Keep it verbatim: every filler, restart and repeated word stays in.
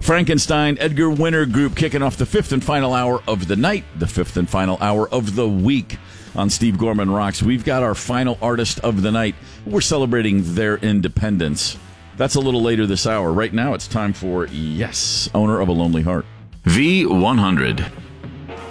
Frankenstein, Edgar Winter Group kicking off the fifth and final hour of the night, the fifth and final hour of the week on Steve Gorman Rocks. We've got our final artist of the night. We're celebrating their independence. That's a little later this hour. Right now, it's time for Yes, Owner of a Lonely Heart. V one hundred.